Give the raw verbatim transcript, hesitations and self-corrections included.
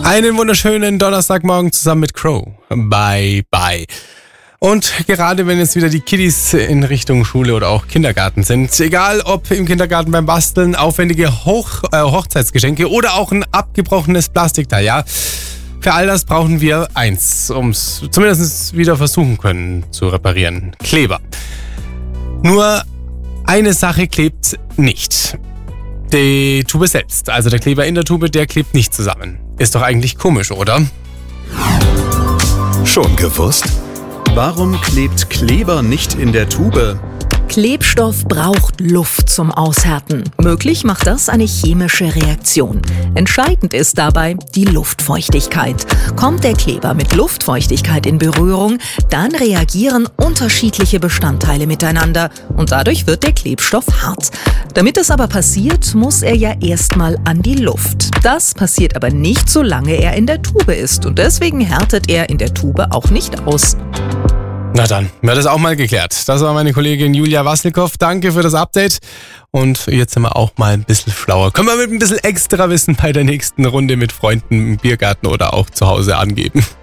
Einen wunderschönen Donnerstagmorgen zusammen mit Crow. Bye, bye. Und gerade wenn jetzt wieder die Kiddies in Richtung Schule oder auch Kindergarten sind, egal ob im Kindergarten beim Basteln, aufwendige Hoch, äh, Hochzeitsgeschenke oder auch ein abgebrochenes Plastikteil, ja, für all das brauchen wir eins, um es zumindest wieder versuchen können zu reparieren. Kleber. Nur eine Sache klebt nicht. Die Tube selbst, also der Kleber in der Tube, der klebt nicht zusammen. Ist doch eigentlich komisch, oder? Schon gewusst? Warum klebt Kleber nicht in der Tube? Klebstoff braucht Luft zum Aushärten. Möglich macht das eine chemische Reaktion. Entscheidend ist dabei die Luftfeuchtigkeit. Kommt der Kleber mit Luftfeuchtigkeit in Berührung, dann reagieren unterschiedliche Bestandteile miteinander und dadurch wird der Klebstoff hart. Damit es aber passiert, muss er ja erstmal an die Luft. Das passiert aber nicht, solange er in der Tube ist und deswegen härtet er in der Tube auch nicht aus. Na dann, wird das auch mal geklärt. Das war meine Kollegin Julia Wasselkow. Danke für das Update. Und jetzt sind wir auch mal ein bisschen schlauer. Können wir mit ein bisschen extra Wissen bei der nächsten Runde mit Freunden im Biergarten oder auch zu Hause angeben.